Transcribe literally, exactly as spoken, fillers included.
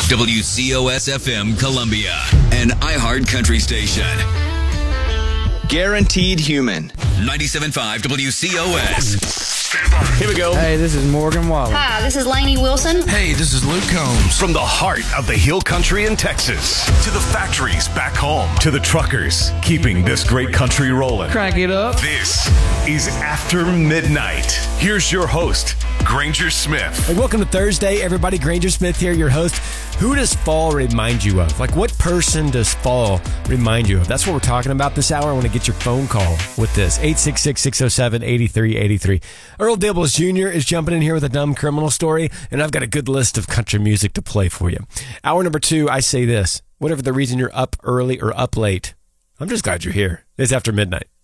W C O S F M Columbia, an iHeart country station. Guaranteed Human. ninety-seven point five W C O S. Here we go. Hey, this is Morgan Wallen. Hi, this is Lainey Wilson. Hey, this is Luke Combs. From the heart of the Hill Country in Texas to the factories back home to the truckers keeping this great country rolling. Crank it up. This is After Midnight. Here's your host, Granger Smith. Hey, welcome to Thursday, everybody. Granger Smith here, your host. Who does fall remind you of? Like, what person does fall remind you of? That's what we're talking about this hour. I want to get your phone call with this. eight six six, six oh seven, eight three eight three. Earl Dibbles Junior is jumping in here with a dumb criminal story, and I've got a good list of country music to play for you. Hour number two, I say this. Whatever the reason you're up early or up late, I'm just glad you're here. It's After Midnight.